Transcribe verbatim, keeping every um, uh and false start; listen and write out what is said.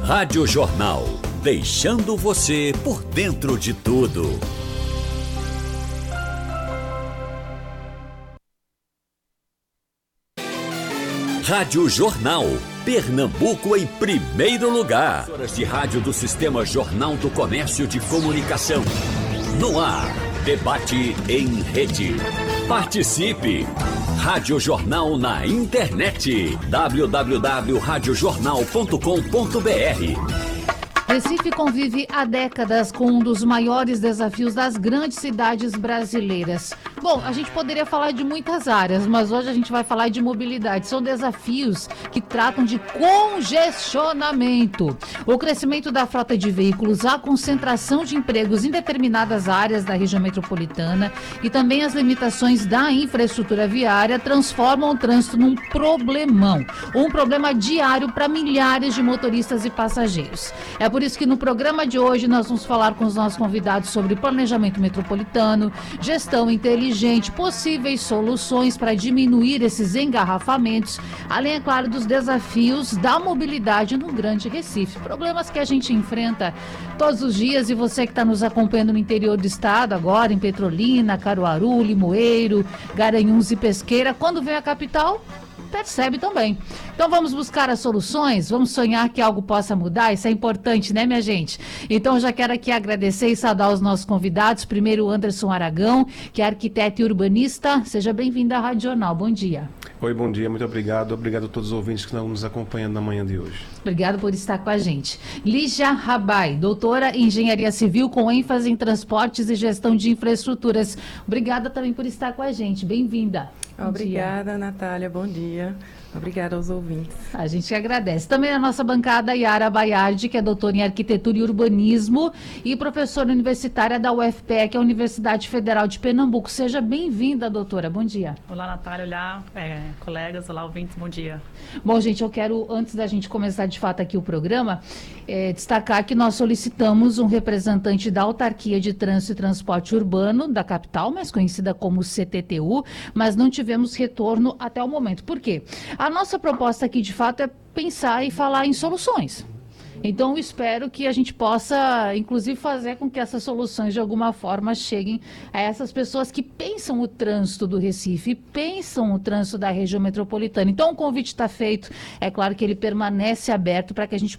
Rádio Jornal, deixando você por dentro de tudo. Rádio Jornal, Pernambuco em primeiro lugar. Horas de rádio do Sistema Jornal do Comércio de Comunicação. No ar, debate em rede. Participe! Rádio Jornal na internet. w w w ponto rádio jornal ponto com ponto b r. Recife convive há décadas com um dos maiores desafios das grandes cidades brasileiras. Bom, a gente poderia falar de muitas áreas, mas hoje a gente vai falar de mobilidade. São desafios que tratam de congestionamento. O crescimento da frota de veículos, a concentração de empregos em determinadas áreas da região metropolitana e também as limitações da infraestrutura viária transformam o trânsito num problemão. Um problema diário para milhares de motoristas e passageiros. É por isso que no programa de hoje nós vamos falar com os nossos convidados sobre planejamento metropolitano, gestão inteligente, possíveis soluções para diminuir esses engarrafamentos, além, é claro, dos desafios da mobilidade no Grande Recife. Problemas que a gente enfrenta todos os dias e você que está nos acompanhando no interior do estado, agora em Petrolina, Caruaru, Limoeiro, Garanhuns e Pesqueira, quando vem a capital, percebe também. Então vamos buscar as soluções, vamos sonhar que algo possa mudar, isso é importante, né, minha gente? Então já quero aqui agradecer e saudar os nossos convidados. Primeiro, o Anderson Aragão, que é arquiteto e urbanista. Seja bem-vindo à Rádio Jornal, bom dia. Oi, bom dia, muito obrigado. Obrigado a todos os ouvintes que estão nos acompanhando na manhã de hoje. Obrigado por estar com a gente. Lígia Rabai, doutora em Engenharia Civil com ênfase em transportes e gestão de infraestruturas. Obrigada também por estar com a gente, bem-vinda. Obrigada, Natália, bom dia. Obrigada aos ouvintes. A gente agradece. Também a nossa bancada, Yara Baiardi, que é doutora em Arquitetura e Urbanismo e professora universitária da U F P E, que é a Universidade Federal de Pernambuco. Seja bem-vinda, doutora. Bom dia. Olá, Natália. Olá, é, colegas. Olá, ouvintes. Bom dia. Bom, gente, eu quero, antes da gente começar de fato aqui o programa, é, destacar que nós solicitamos um representante da Autarquia de Trânsito e Transporte Urbano da capital, mais conhecida como C T T U, mas não tivemos retorno até o momento. Por quê? A nossa proposta aqui, de fato, é pensar e falar em soluções. Então, eu espero que a gente possa, inclusive, fazer com que essas soluções, de alguma forma, cheguem a essas pessoas que pensam o trânsito do Recife, pensam o trânsito da região metropolitana. Então, o convite está feito. É claro que ele permanece aberto para que a gente